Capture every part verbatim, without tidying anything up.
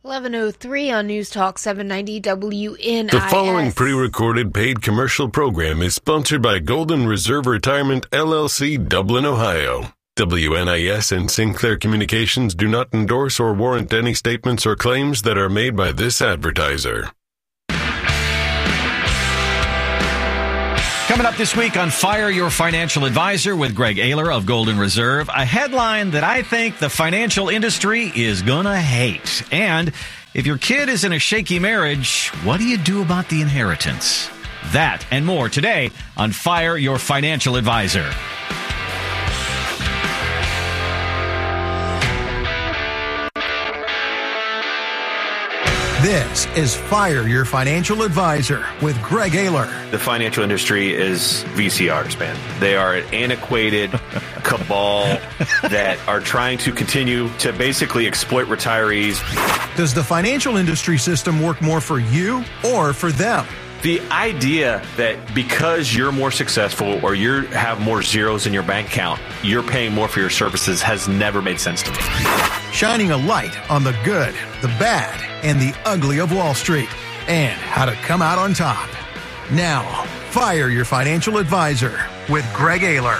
eleven oh three on News Talk seven ninety W N I S. The following pre-recorded paid commercial program is sponsored by Golden Reserve Retirement, L L C, Dublin, Ohio. W N I S and Sinclair Communications do not endorse or warrant any statements or claims that are made by this advertiser. Coming up this week on Fire Your Financial Advisor with Greg Ayler of Golden Reserve, a headline that I think the financial industry is gonna hate. And if your kid is in a shaky marriage, what do you do about the inheritance? That and more today on Fire Your Financial Advisor. This is Fire Your Financial Advisor with Greg Ayler. The financial industry is V C Rs, man. They are an antiquated cabal that are trying to continue to basically exploit retirees. Does the financial industry system work more for you or for them? The idea that because you're more successful or you have more zeros in your bank account, you're paying more for your services has never made sense to me. Shining a light on the good, the bad, and the ugly of Wall Street, and how to come out on top. Now, Fire Your Financial Advisor with Greg Ayler.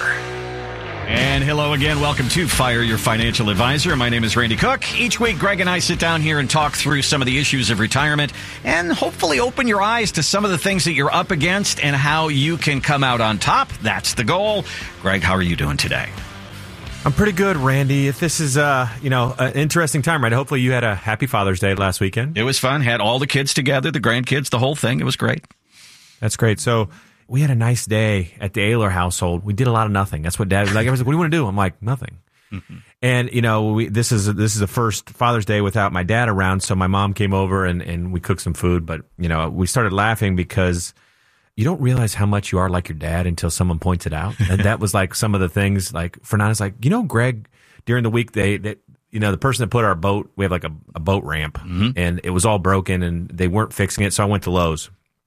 And hello again. Welcome to Fire Your Financial Advisor. My name is Randy Cook. Each week, Greg and I sit down here and talk through some of the issues of retirement and hopefully open your eyes to some of the things that you're up against and how you can come out on top. That's the goal. Greg, how are you doing today? I'm pretty good, Randy. If this is, uh, you know, an interesting time, right? Hopefully you had a happy Father's Day last weekend. It was fun. Had all the kids together, the grandkids, the whole thing. It was great. That's great. So we had a nice day at the Ayler household. We did a lot of nothing. That's what Dad was like. I was like, what do you want to do? I'm like, nothing. Mm-hmm. And, you know, we, this is this is the first Father's Day without my dad around. So my mom came over and, and we cooked some food. But, you know, we started laughing because you don't realize how much you are like your dad until someone points it out. And that was like some of the things, like Fernanda's like, you know, Greg, during the week, they, they you know, the person that put our boat, we have like a, a boat ramp, mm-hmm. and it was all broken and they weren't fixing it. So I went to Lowe's.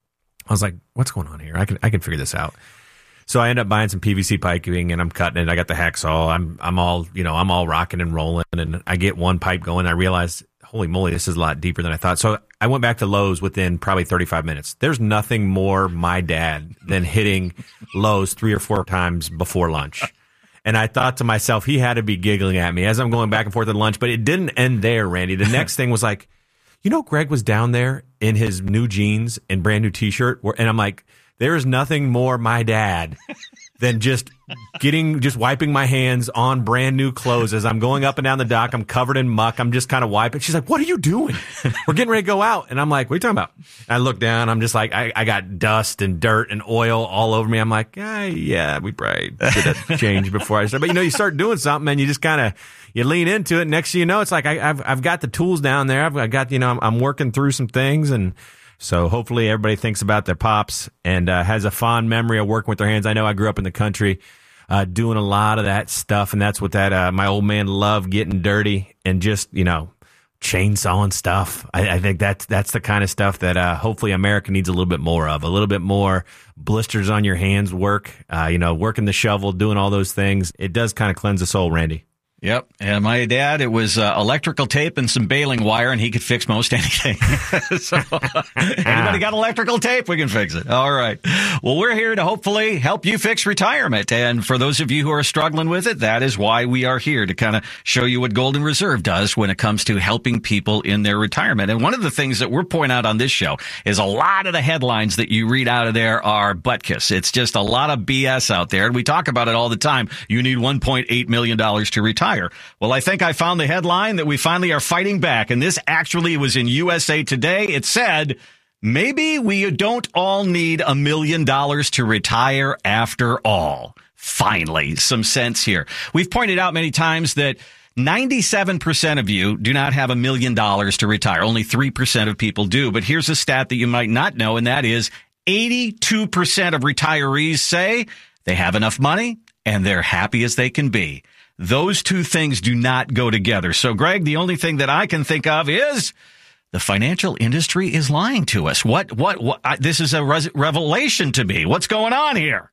I was like, what's going on here? I can I can figure this out. So I ended up buying some P V C piping and I'm cutting it. I got the hacksaw. I'm I'm all, you know, I'm all rocking and rolling, and I get one pipe going. I realized, holy moly, this is a lot deeper than I thought. So I went back to Lowe's within probably thirty-five minutes. There's nothing more my dad than hitting Lowe's three or four times before lunch. And I thought to myself, he had to be giggling at me as I'm going back and forth at lunch, but it didn't end there, Randy. The next thing was like, you know, Greg was down there in his new jeans and brand new T-shirt, and I'm like, there is nothing more my dad than just getting, just wiping my hands on brand new clothes as I'm going up and down the dock. I'm covered in muck. I'm just kind of wiping. She's like, what are you doing? We're getting ready to go out. And I'm like, what are you talking about? And I look down. I'm just like, I, I got dust and dirt and oil all over me. I'm like, ah, yeah, we probably did that change before I started. But, you know, you start doing something and you just kind of, you lean into it. Next thing you know, it's like I, I've I've got the tools down there. I've I got, you know, I'm, I'm working through some things. And so hopefully everybody thinks about their pops and uh, has a fond memory of working with their hands. I know I grew up in the country uh, doing a lot of that stuff. And that's what that uh, my old man loved, getting dirty and just, you know, chainsawing stuff. I, I think that's that's the kind of stuff that uh, hopefully America needs a little bit more of, a little bit more blisters on your hands work, uh, you know, working the shovel, doing all those things. It does kind of cleanse the soul, Randy. Yep. And my dad, it was uh, electrical tape and some baling wire, and he could fix most anything. So anybody got electrical tape? We can fix it. All right. Well, we're here to hopefully help you fix retirement. And for those of you who are struggling with it, that is why we are here, to kind of show you what Golden Reserve does when it comes to helping people in their retirement. And one of the things that we're pointing out on this show is a lot of the headlines that you read out of there are butt-kiss. It's just a lot of B S out there. And we talk about it all the time. You need one point eight million dollars to retire. Well, I think I found the headline that we finally are fighting back. And this actually was in U S A Today. It said, maybe we don't all need a million dollars to retire after all. Finally, some sense here. We've pointed out many times that ninety-seven percent of you do not have a million dollars to retire. Only three percent of people do. But here's a stat that you might not know, and that is eighty-two percent of retirees say they have enough money and they're happy as they can be. Those two things do not go together. So, Greg, the only thing that I can think of is the financial industry is lying to us. What, what, what I, this is a res- revelation to me. What's going on here?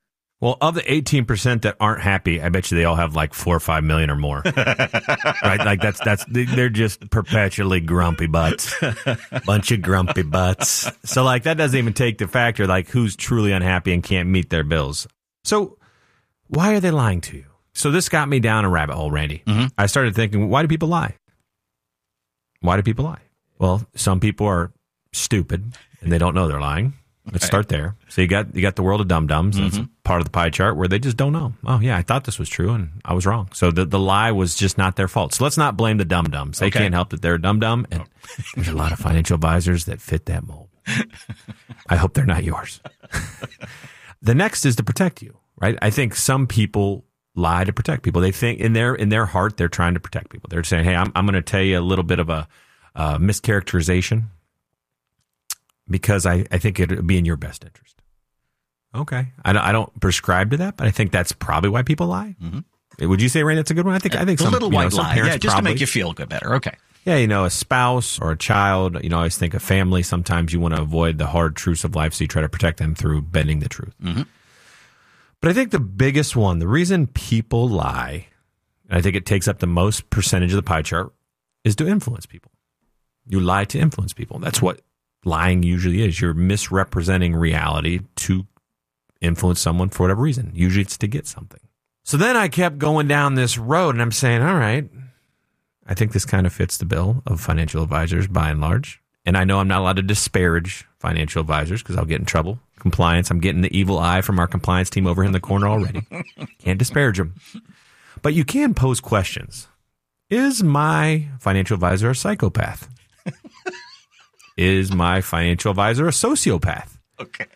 Well, of the eighteen percent that aren't happy, I bet you they all have like four or five million or more. Right? Like that's, that's, they're just perpetually grumpy butts. Bunch of grumpy butts. So like that doesn't even take the factor like who's truly unhappy and can't meet their bills. So why are they lying to you? So this got me down a rabbit hole, Randy. Mm-hmm. I started thinking, why do people lie? Why do people lie? Well, some people are stupid and they don't know they're lying. Let's start there. So you got you got the world of dum-dums. Mm-hmm. That's part of the pie chart where they just don't know. Oh, yeah, I thought this was true, and I was wrong. So the, the lie was just not their fault. So let's not blame the dum-dums. They okay. can't help that they're dum-dum, and there's a lot of financial advisors that fit that mold. I hope they're not yours. The next is to protect you, right? I think some people lie to protect people. They think in their in their heart they're trying to protect people. They're saying, hey, I'm, I'm going to tell you a little bit of a uh, mischaracterization, because I, I think it would be in your best interest. Okay. I don't, I don't prescribe to that, but I think that's probably why people lie. Mm-hmm. Would you say, Ray, that's a good one? I think I think a some, little you white know, some lie. parents Yeah, just probably, to make you feel good better. Okay. Yeah, you know, a spouse or a child, you know, I always think a family, sometimes you want to avoid the hard truths of life, so you try to protect them through bending the truth. Mm-hmm. But I think the biggest one, the reason people lie, and I think it takes up the most percentage of the pie chart, is to influence people. You lie to influence people. That's what lying usually is. You're misrepresenting reality to influence someone for whatever reason. Usually it's to get something. So then I kept going down this road and I'm saying, all right, I think this kind of fits the bill of financial advisors by and large. And I know I'm not allowed to disparage financial advisors because I'll get in trouble. Compliance, I'm getting the evil eye from our compliance team over here in the corner already. Can't disparage them. But you can pose questions. Is my financial advisor a psychopath? Is my financial advisor a sociopath? Okay.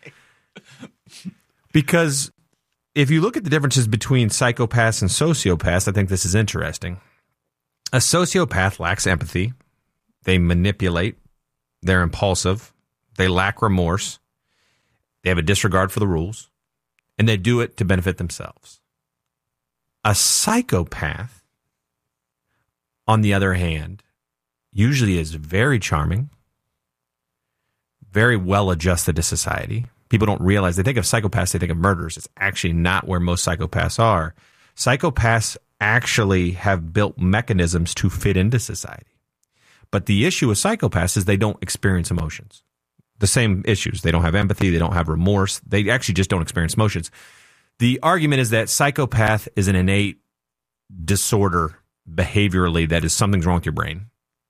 Because if you look at the differences between psychopaths and sociopaths, I think this is interesting. A sociopath lacks empathy. They manipulate. They're impulsive. They lack remorse. They have a disregard for the rules. And they do it to benefit themselves. A psychopath, on the other hand, usually is very charming, very well adjusted to society. People don't realize, they think of psychopaths, they think of murderers. It's actually not where most psychopaths are. Psychopaths actually have built mechanisms to fit into society. But the issue with psychopaths is they don't experience emotions. The same issues. They don't have empathy. They don't have remorse. They actually just don't experience emotions. The argument is that psychopath is an innate disorder behaviorally, that is something's wrong with your brain.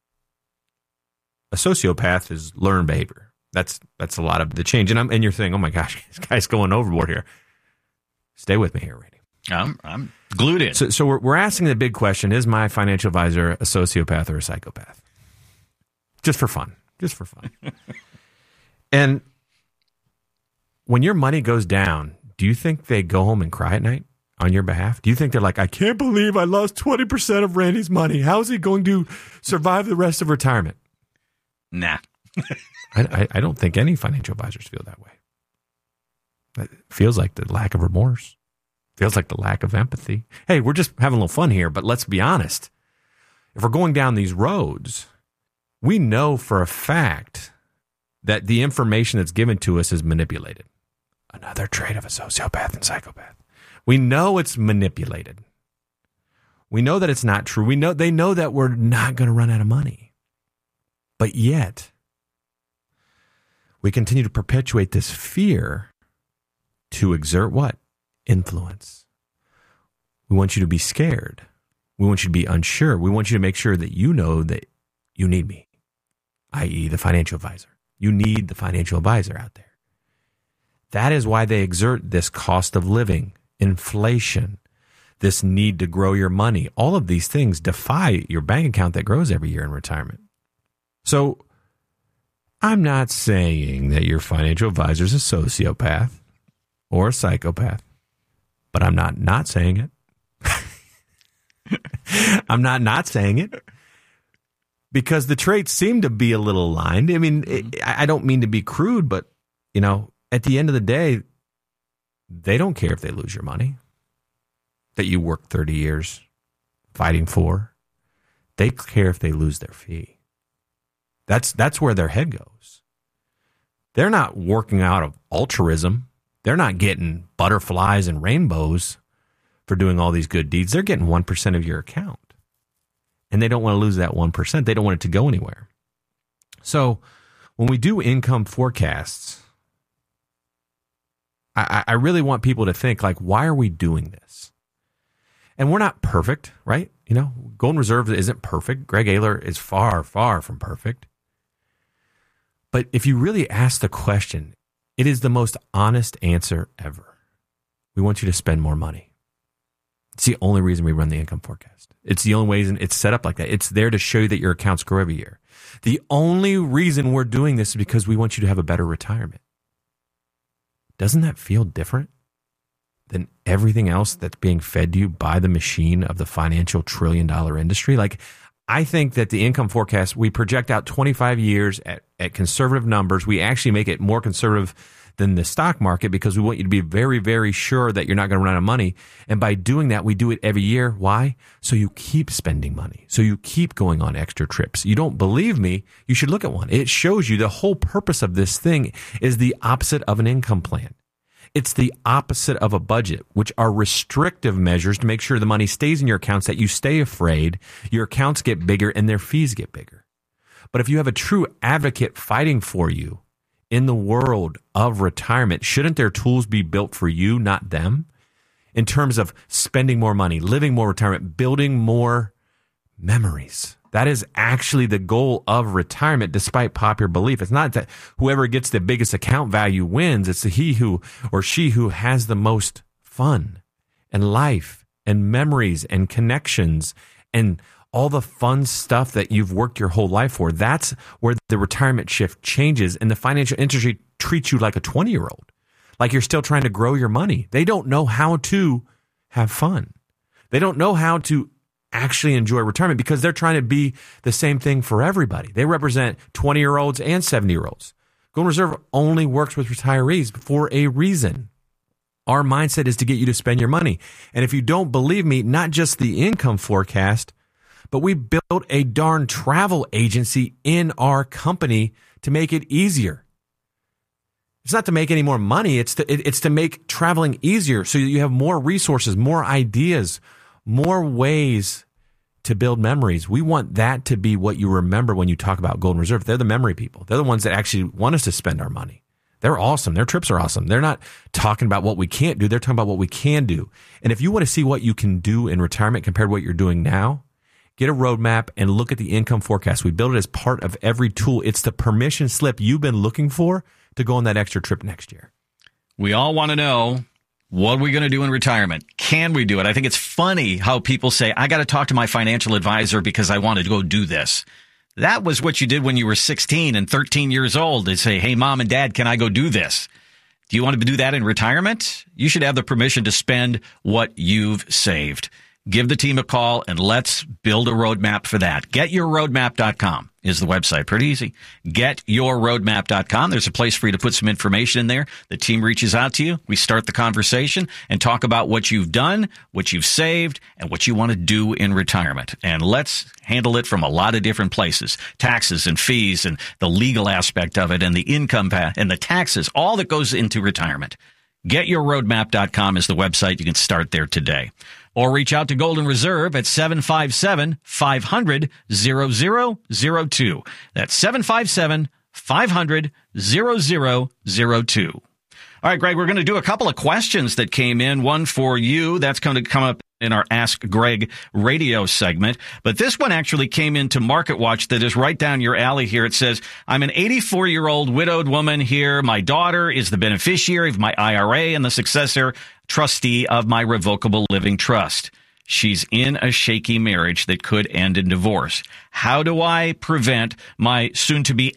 A sociopath is learned behavior. That's that's a lot of the change. And I'm and you're saying, oh my gosh, this guy's going overboard here. Stay with me here, Randy. I'm I'm glued in. So so we're we're asking the big question: is my financial advisor a sociopath or a psychopath? Just for fun. Just for fun. And when your money goes down, do you think they go home and cry at night on your behalf? Do you think they're like, I can't believe I lost twenty percent of Randy's money. How is he going to survive the rest of retirement? Nah. I, I, I don't think any financial advisors feel that way. It feels like the lack of remorse. Feels like the lack of empathy. Hey, we're just having a little fun here, but let's be honest. If we're going down these roads, we know for a fact that the information that's given to us is manipulated. Another trait of a sociopath and psychopath. We know it's manipulated. We know that it's not true. We know they know that we're not going to run out of money. But yet, we continue to perpetuate this fear to exert what? Influence. We want you to be scared. We want you to be unsure. We want you to make sure that you know that you need me, that is the financial advisor. You need the financial advisor out there. That is why they exert this cost of living, inflation, this need to grow your money. All of these things defy your bank account that grows every year in retirement. So I'm not saying that your financial advisor is a sociopath or a psychopath, but I'm not not saying it. I'm not not saying it because the traits seem to be a little aligned. I mean, it, I don't mean to be crude, but, you know, at the end of the day, they don't care if they lose your money that you worked thirty years fighting for. They care if they lose their fee. That's that's where their head goes. They're not working out of altruism They're not getting butterflies and rainbows for doing all these good deeds. They're getting one percent of your account. And they don't want to lose that one percent. They don't want it to go anywhere. So when we do income forecasts, I, I really want people to think, like, why are we doing this? And we're not perfect, right? You know, Golden Reserve isn't perfect. Greg Ayler is far, far from perfect. But if you really ask the question, it is the most honest answer ever. We want you to spend more money. It's the only reason we run the income forecast. It's the only reason it's set up like that. It's there to show you that your accounts grow every year. The only reason we're doing this is because we want you to have a better retirement. Doesn't that feel different than everything else that's being fed to you by the machine of the financial trillion dollar industry? Like, I think that the income forecast, we project out twenty-five years at, at conservative numbers. We actually make it more conservative than the stock market because we want you to be very, very sure that you're not going to run out of money. And by doing that, we do it every year. Why? So you keep spending money. So you keep going on extra trips. You don't believe me? You should look at one. It shows you the whole purpose of this thing is the opposite of an income plan. It's the opposite of a budget, which are restrictive measures to make sure the money stays in your accounts, that you stay afraid, your accounts get bigger, and their fees get bigger. But if you have a true advocate fighting for you in the world of retirement, shouldn't their tools be built for you, not them? In terms of spending more money, living more retirement, building more memories. That is actually the goal of retirement, despite popular belief. It's not that whoever gets the biggest account value wins. It's the he who or she who has the most fun and life and memories and connections and all the fun stuff that you've worked your whole life for. That's where the retirement shift changes, and the financial industry treats you like a twenty-year-old, like you're still trying to grow your money. They don't know how to have fun. They don't know how to actually enjoy retirement because they're trying to be the same thing for everybody. They represent twenty-year-olds and seventy-year-olds. Golden Reserve only works with retirees for a reason. Our mindset is to get you to spend your money. And if you don't believe me, not just the income forecast, but we built a darn travel agency in our company to make it easier. It's not to make any more money. It's to, it, it's to make traveling easier so that you have more resources, more ideas, more ways to build memories. We want that to be what you remember when you talk about Golden Reserve. They're the memory people. They're the ones that actually want us to spend our money. They're awesome. Their trips are awesome. They're not talking about what we can't do. They're talking about what we can do. And if you want to see what you can do in retirement compared to what you're doing now, get a roadmap and look at the income forecast. We build it as part of every tool. It's the permission slip you've been looking for to go on that extra trip next year. We all want to know, what are we going to do in retirement? Can we do it? I think it's funny how people say, I got to talk to my financial advisor because I want to go do this. That was what you did when you were sixteen and thirteen years old. They say, hey, mom and dad, can I go do this? Do you want to do that in retirement? You should have the permission to spend what you've saved. Give the team a call and let's build a roadmap for that. get your roadmap dot com is the website. Pretty easy. get your roadmap dot com. There's a place for you to put some information in there. The team reaches out to you. We start the conversation and talk about what you've done, what you've saved, and what you want to do in retirement. And let's handle it from a lot of different places. Taxes and fees and the legal aspect of it and the income path and the taxes, all that goes into retirement. get your roadmap dot com is the website. You can start there today. Or reach out to Golden Reserve at seven five seven, five hundred, zero zero zero two. That's seven five seven, five hundred, zero zero zero two. All right, Greg, we're going to do a couple of questions that came in. One for you. That's going to come up in our Ask Greg radio segment. But this one actually came into Market Watch that is right down your alley here. It says, I'm an eighty-four-year-old widowed woman here. My daughter is the beneficiary of my I R A and the successor trustee of my revocable living trust. She's in a shaky marriage that could end in divorce. How do I prevent my soon-to-be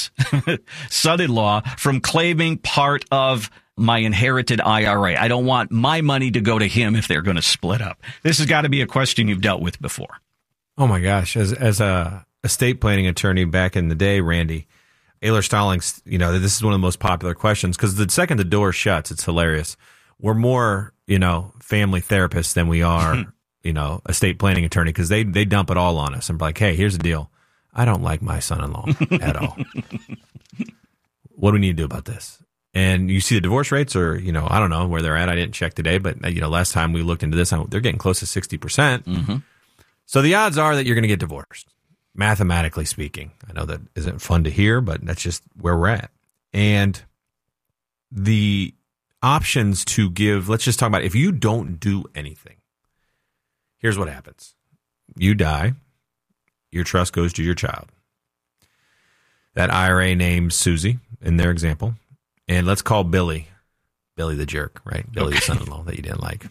ex-son-in-law from claiming part of my inherited I R A? I don't want my money to go to him if they're going to split up. This has got to be a question you've dealt with before. Oh, my gosh. As as a estate planning attorney back in the day, Randy, Ayler Stallings, you know, this is one of the most popular questions because the second the door shuts, it's hilarious. We're more, you know, family therapists than we are, you know, estate planning attorney because they, they dump it all on us and be like, hey, here's the deal. I don't like my son-in-law at all. What do we need to do about this? And you see the divorce rates are, you know, I don't know where they're at. I didn't check today, but, you know, last time we looked into this, they're getting close to sixty percent. Mm-hmm. So the odds are that you're going to get divorced, mathematically speaking. I know that isn't fun to hear, but that's just where we're at. And the options to give, let's just talk about if you don't do anything. Here's what happens. You die. Your trust goes to your child. That I R A names Susie in their example. And let's call Billy, Billy the jerk, right? Billy okay. the son-in-law that you didn't like.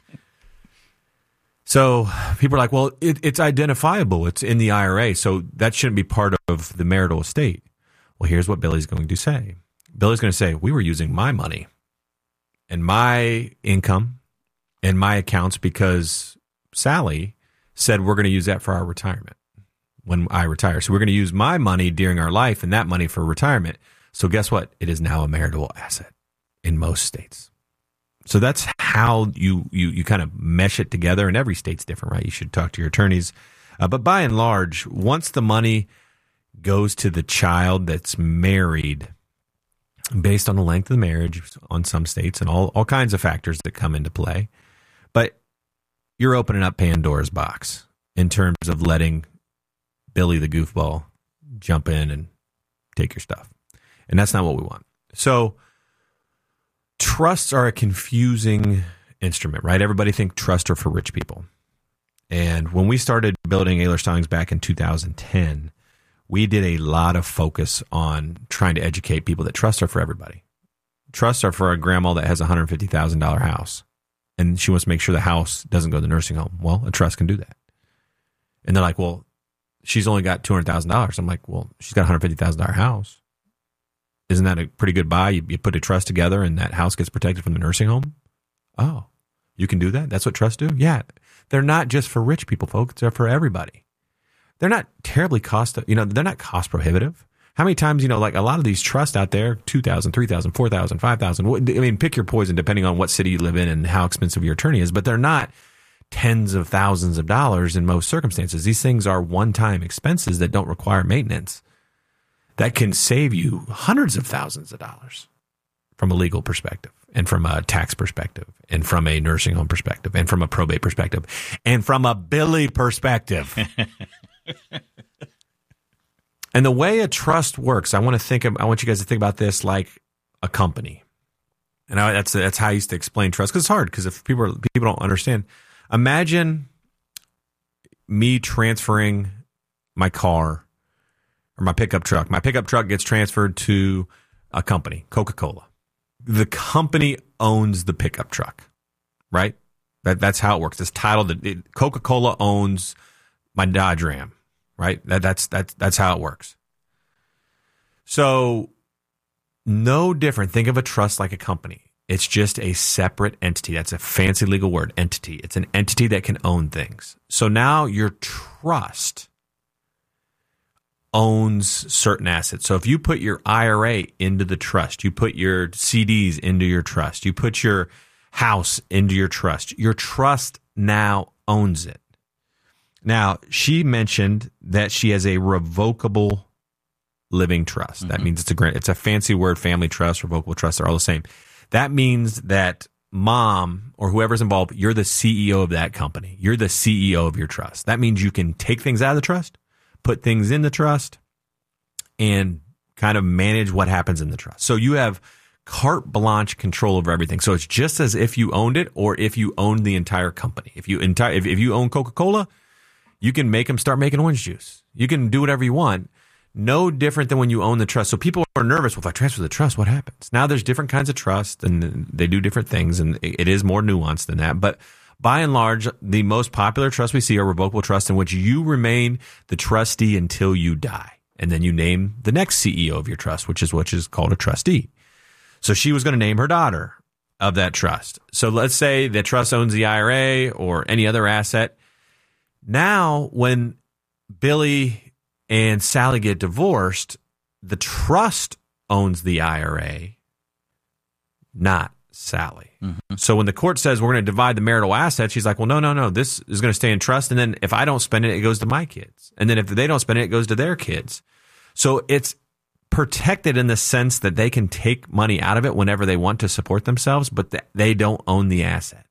So people are like, well, it, it's identifiable. It's in the I R A, so that shouldn't be part of the marital estate. Well, here's what Billy's going to say. Billy's going to say, we were using my money and my income and my accounts because Sally said we're going to use that for our retirement when I retire. So we're going to use my money during our life and that money for retirement. So guess what? It is now a marital asset in most states. So that's how you, you, you kind of mesh it together. And every state's different, right? You should talk to your attorneys. Uh, but by and large, once the money goes to the child that's married, based on the length of the marriage on some states and all, all kinds of factors that come into play, but you're opening up Pandora's box in terms of letting Billy the goofball jump in and take your stuff. And that's not what we want. So trusts are a confusing instrument, right? Everybody think trusts are for rich people. And when we started building Aylor Stallings back in two thousand ten, we did a lot of focus on trying to educate people that trusts are for everybody. Trusts are for a grandma that has a one hundred fifty thousand dollars house, and she wants to make sure the house doesn't go to the nursing home. Well, a trust can do that. And they're like, well, she's only got two hundred thousand dollars. I'm like, well, she's got a one hundred fifty thousand dollars house. Isn't that a pretty good buy? You, you put a trust together and that house gets protected from the nursing home? Oh, you can do that? That's what trusts do? Yeah. They're not just for rich people, folks. They're for everybody. They're not terribly cost, you know, they're not cost prohibitive. How many times, you know, like a lot of these trusts out there, two thousand, three thousand, four thousand, five thousand. I mean, pick your poison depending on what city you live in and how expensive your attorney is, but they're not tens of thousands of dollars in most circumstances. These things are one-time expenses that don't require maintenance that can save you hundreds of thousands of dollars from a legal perspective and from a tax perspective and from a nursing home perspective and from a probate perspective and from a Billy perspective. And the way a trust works, I want to think of, I want you guys to think about this like a company. And I, that's that's how I used to explain trust, because it's hard, because if people are, people don't understand. Imagine me transferring my car or my pickup truck. My pickup truck gets transferred to a company, Coca-Cola. The company owns the pickup truck, right? That that's how it works. It's titled, it, Coca-Cola owns my Dodge Ram, right? That that's that's that's how it works. So no different. Think of a trust like a company. It's just a separate entity. That's a fancy legal word, entity. It's an entity that can own things. So now your trust owns certain assets. So if you put your I R A into the trust, you put your C Ds into your trust, you put your house into your trust, your trust now owns it. Now, she mentioned that she has a revocable living trust. Mm-hmm. That means it's a grant. It's a fancy word, family trust, revocable trust. They're all the same. That means that mom or whoever's involved, you're the C E O of that company. You're the C E O of your trust. That means you can take things out of the trust, put things in the trust, and kind of manage what happens in the trust. So you have carte blanche control over everything. So it's just as if you owned it or if you owned the entire company. If you entire if, if you own Coca-Cola, you can make them start making orange juice. You can do whatever you want. No different than when you own the trust. So people are nervous. Well, if I transfer the trust, what happens? Now there's different kinds of trust and they do different things, and it is more nuanced than that. But by and large, the most popular trusts we see are revocable trusts, in which you remain the trustee until you die. And then you name the next C E O of your trust, which is which is called a trustee. So she was going to name her daughter of that trust. So let's say the trust owns the I R A or any other asset. Now, when Billy and Sally get divorced, the trust owns the I R A, not Sally. Mm-hmm. So when the court says we're going to divide the marital assets, she's like, well, no, no, no, this is going to stay in trust. And then if I don't spend it, it goes to my kids. And then if they don't spend it, it goes to their kids. So it's protected in the sense that they can take money out of it whenever they want to support themselves, but th- they don't own the asset.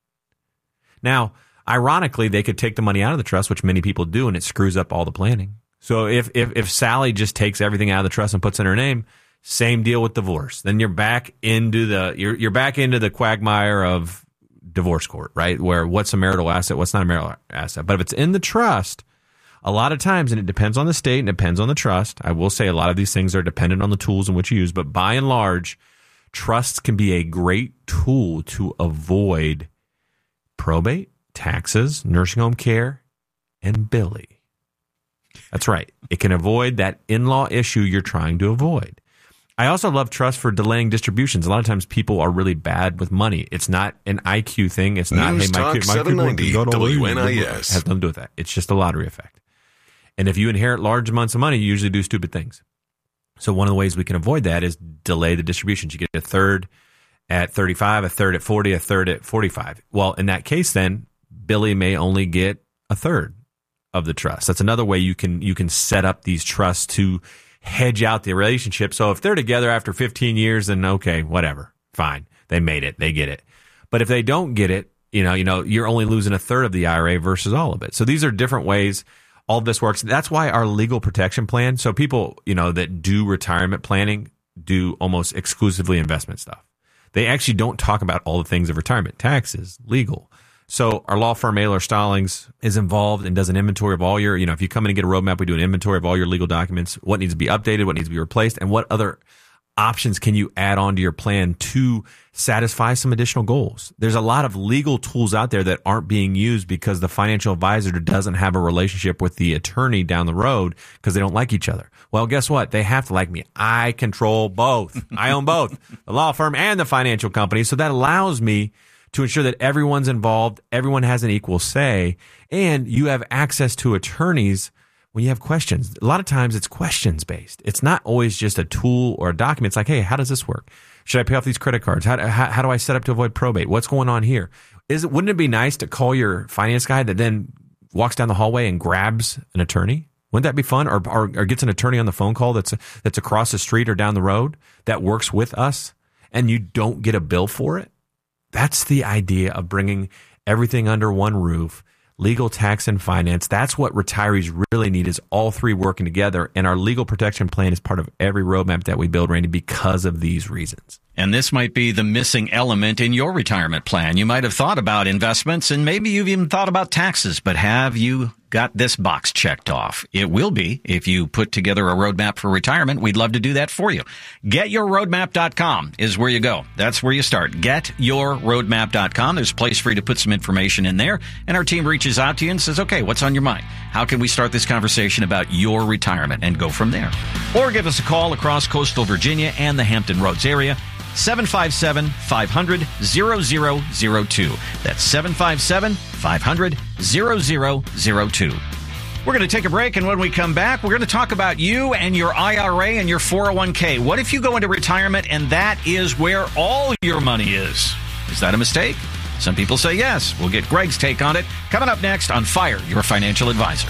Now, ironically, they could take the money out of the trust, which many people do, and it screws up all the planning. So if, if, if Sally just takes everything out of the trust and puts it in her name, same deal with divorce. Then you're back into the you're you're back into the quagmire of divorce court, right? Where what's a marital asset, what's not a marital asset. But if it's in the trust, a lot of times, and it depends on the state and depends on the trust. I will say a lot of these things are dependent on the tools in which you use, but by and large, trusts can be a great tool to avoid probate, taxes, nursing home care, and Billy. That's right. It can avoid that in-law issue you're trying to avoid. I also love trust for delaying distributions. A lot of times people are really bad with money. It's not an I Q thing. It's not, News hey, my, Talk kid, my seven ninety W N I S. It has nothing to do with that. It's just a lottery effect. And if you inherit large amounts of money, you usually do stupid things. So one of the ways we can avoid that is delay the distributions. You get a third at thirty-five, a third at forty, a third at forty-five. Well, in that case, then Billy may only get a third of the trust. That's another way you can you can set up these trusts to hedge out the relationship. So if they're together after fifteen years, then okay, whatever, fine, they made it, they get it. But if they don't get it, you know, you know, you're only losing a third of the I R A versus all of it. So these are different ways all of this works. That's why our legal protection plan. So people, you know, that do retirement planning do almost exclusively investment stuff. They actually don't talk about all the things of retirement, taxes, legal. So our law firm, Ayler Stallings, is involved and does an inventory of all your, you know, if you come in and get a roadmap, we do an inventory of all your legal documents, what needs to be updated, what needs to be replaced, and what other options can you add on to your plan to satisfy some additional goals. There's a lot of legal tools out there that aren't being used because the financial advisor doesn't have a relationship with the attorney down the road because they don't like each other. Well, guess what? They have to like me. I control both. I own both, the law firm and the financial company. So that allows me to ensure that everyone's involved, everyone has an equal say, and you have access to attorneys when you have questions. A lot of times it's questions based. It's not always just a tool or a document. It's like, hey, how does this work? Should I pay off these credit cards? How, how, how do I set up to avoid probate? What's going on here? Is it, wouldn't it be nice to call your finance guy that then walks down the hallway and grabs an attorney? Wouldn't that be fun? Or, or, or gets an attorney on the phone call that's that's across the street or down the road that works with us, and you don't get a bill for it? That's the idea of bringing everything under one roof, legal, tax, and finance. That's what retirees really need, is all three working together. And our legal protection plan is part of every roadmap that we build, Randy, because of these reasons. And this might be the missing element in your retirement plan. You might have thought about investments, and maybe you've even thought about taxes, but have you got this box checked off? It will be if you put together a roadmap for retirement. We'd love to do that for you. get your roadmap dot com is where you go. That's where you start. get your roadmap dot com. There's a place for you to put some information in there, and our team reaches out to you and says, okay, what's on your mind? How can we start this conversation about your retirement, and go from there? Or give us a call across coastal Virginia and the Hampton Roads area, seven five seven, five hundred, zero zero zero two. That's seven five seven, five hundred, zero zero zero two. We're going to take a break, and when we come back, we're going to talk about you and your I R A and your four oh one k. What if you go into retirement and that is where all your money is? Is that a mistake? Some people say yes. We'll get Greg's take on it coming up next on Fire Your Financial Advisor.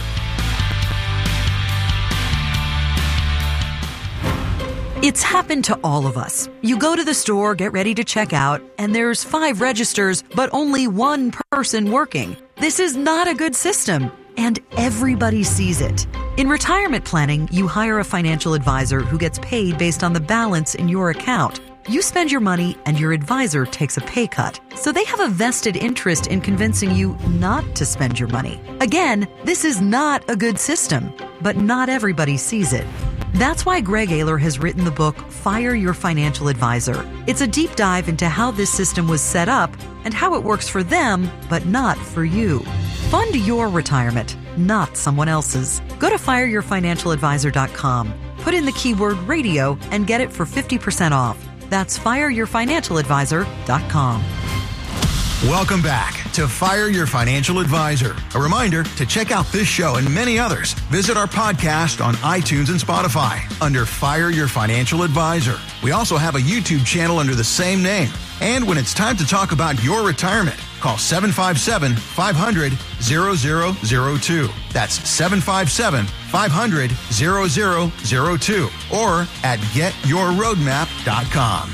It's happened to all of us. You go to the store, get ready to check out, and there's five registers, but only one person working. This is not a good system, and everybody sees it. In retirement planning, you hire a financial advisor who gets paid based on the balance in your account. You spend your money, and your advisor takes a pay cut. So they have a vested interest in convincing you not to spend your money. Again, this is not a good system, but not everybody sees it. That's why Greg Ayler has written the book, Fire Your Financial Advisor. It's a deep dive into how this system was set up and how it works for them, but not for you. Fund your retirement, not someone else's. Go to fire your financial advisor dot com. Put in the keyword radio and get it for fifty percent off. That's fire your financial advisor dot com. Welcome back to Fire Your Financial Advisor. A reminder to check out this show and many others. Visit our podcast on iTunes and Spotify under Fire Your Financial Advisor. We also have a YouTube channel under the same name. And when it's time to talk about your retirement, call seven five seven, five hundred, zero zero zero two. That's seven five seven, five hundred, zero zero zero two or at get your roadmap dot com.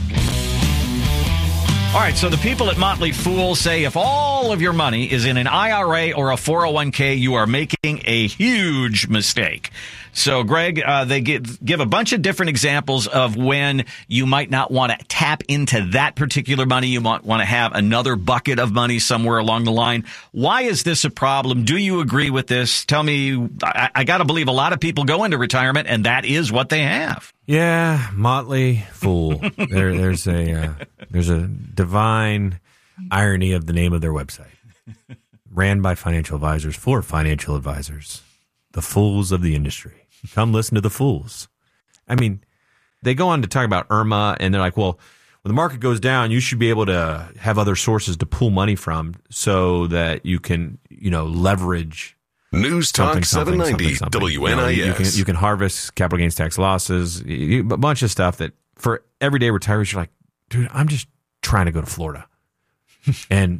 All right, so the people at Motley Fool say if all of your money is in an I R A or a four oh one k, you are making a huge mistake. So, Greg, uh, they give, give a bunch of different examples of when you might not want to tap into that particular money. You might want to have another bucket of money somewhere along the line. Why is this a problem? Do you agree with this? Tell me, I, I got to believe a lot of people go into retirement, and that is what they have. Yeah, Motley Fool. there, there's a uh, there's a divine irony of the name of their website. Ran by financial advisors for financial advisors. The fools of the industry. Come listen to the fools. I mean, they go on to talk about IRMA, and they're like, well, when the market goes down, you should be able to have other sources to pull money from so that you can, you know, leverage News Talk seven ninety W N I S. You know, you, can, you can harvest capital gains tax losses, you, a bunch of stuff that for everyday retirees, you're like, dude, I'm just trying to go to Florida. And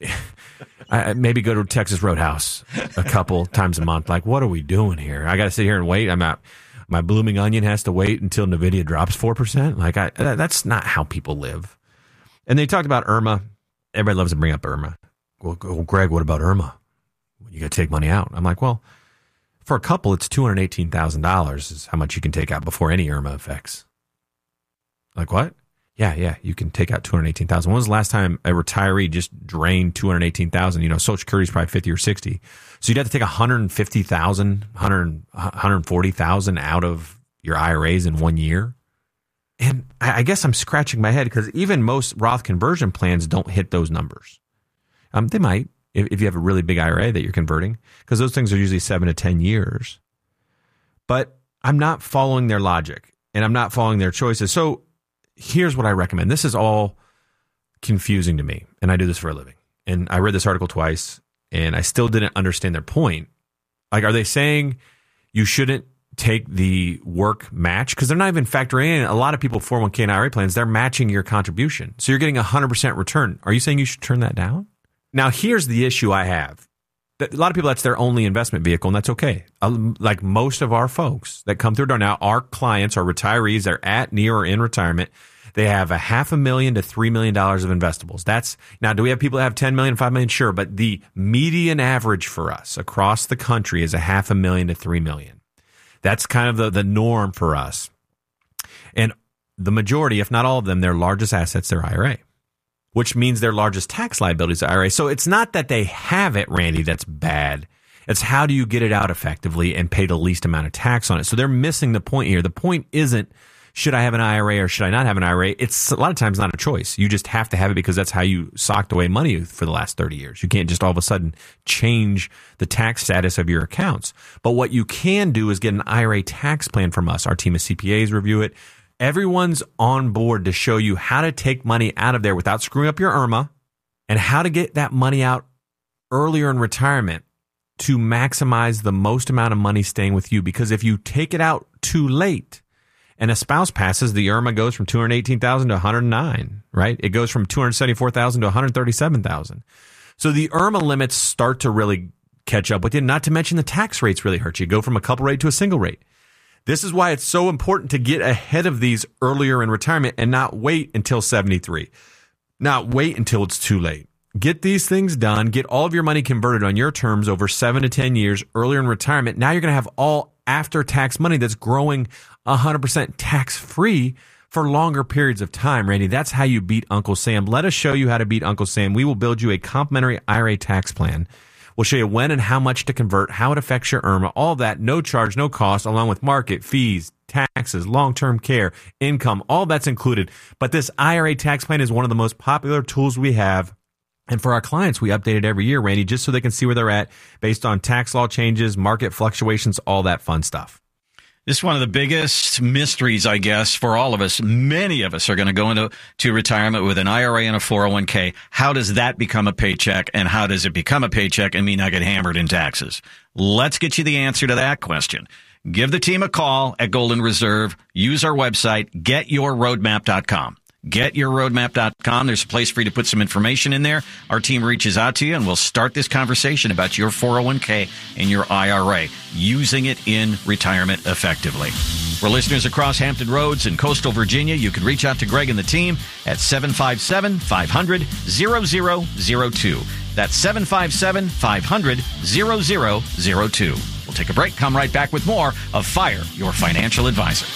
I maybe go to Texas Roadhouse a couple times a month. Like, what are we doing here? I got to sit here and wait. I'm out. My blooming onion has to wait until NVIDIA drops four percent. Like, I, that's not how people live. And they talked about IRMA. Everybody loves to bring up IRMA. Well, well Greg, what about IRMA? You got to take money out. I'm like, well, for a couple, it's two hundred eighteen thousand dollars is how much you can take out before any IRMA effects. Like, what? Yeah, yeah, you can take out two hundred eighteen thousand dollars. When was the last time a retiree just drained two hundred eighteen thousand dollars? You know, Social Security is probably fifty or sixty. So you'd have to take one hundred fifty thousand dollars, one hundred, one hundred forty thousand dollars out of your I R As in one year. And I, I guess I'm scratching my head because even most Roth conversion plans don't hit those numbers. Um, they might if, if you have a really big I R A that you're converting, because those things are usually seven to ten years. But I'm not following their logic, and I'm not following their choices. So here's what I recommend. This is all confusing to me, and I do this for a living. And I read this article twice, and I still didn't understand their point. Like, are they saying you shouldn't take the work match? Because they're not even factoring in. A lot of people, four oh one k and I R A plans, they're matching your contribution. So you're getting a one hundred percent return. Are you saying you should turn that down? Now, here's the issue I have. A lot of people, that's their only investment vehicle, and that's okay. Like most of our folks that come through our now, our clients are retirees. They're at, near, or in retirement. They have a half a million to three million dollars of investables. That's now. Do we have people that have ten million, five million? Sure, but the median average for us across the country is a half a million to three million. That's kind of the the norm for us. And the majority, if not all of them, their largest assets, their I R A, which means their largest tax liabilities, I R A. So it's not that they have it, Randy, that's bad. It's how do you get it out effectively and pay the least amount of tax on it. So they're missing the point here. The point isn't, should I have an I R A or should I not have an I R A? It's a lot of times not a choice. You just have to have it because that's how you socked away money for the last thirty years. You can't just all of a sudden change the tax status of your accounts. But what you can do is get an I R A tax plan from us. Our team of C P As review it. Everyone's on board to show you how to take money out of there without screwing up your IRMA and how to get that money out earlier in retirement to maximize the most amount of money staying with you. Because if you take it out too late and a spouse passes, the IRMA goes from two hundred eighteen thousand dollars to one hundred nine, right? It goes from two hundred seventy-four thousand dollars to one hundred thirty-seven thousand dollars. So the IRMA limits start to really catch up with you, not to mention the tax rates really hurt you. Go from a couple rate to a single rate. This is why it's so important to get ahead of these earlier in retirement and not wait until seventy-three. Not wait until it's too late. Get these things done. Get all of your money converted on your terms over seven to ten years earlier in retirement. Now you're going to have all after-tax money that's growing one hundred percent tax-free for longer periods of time, Randy. That's how you beat Uncle Sam. Let us show you how to beat Uncle Sam. We will build you a complimentary I R A tax plan. We'll show you when and how much to convert, how it affects your IRMA, all that, no charge, no cost, along with market, fees, taxes, long-term care, income, all that's included. But this I R A tax plan is one of the most popular tools we have. And for our clients, we update it every year, Randy, just so they can see where they're at based on tax law changes, market fluctuations, all that fun stuff. This is one of the biggest mysteries, I guess, for all of us. Many of us are going to go into to retirement with an I R A and a four oh one k. How does that become a paycheck, and how does it become a paycheck and me not get hammered in taxes? Let's get you the answer to that question. Give the team a call at Golden Reserve. Use our website, get your roadmap dot com. get your roadmap dot com. There's a place for you to put some information in there. Our team reaches out to you, and we'll start this conversation about your four oh one k and your I R A, using it in retirement effectively. For listeners across Hampton Roads and coastal Virginia, you can reach out to Greg and the team at seven five seven, five hundred, zero zero zero two. That's seven five seven, five hundred, zero zero zero two. We'll take a break, come right back with more of Fire Your Financial Advisor.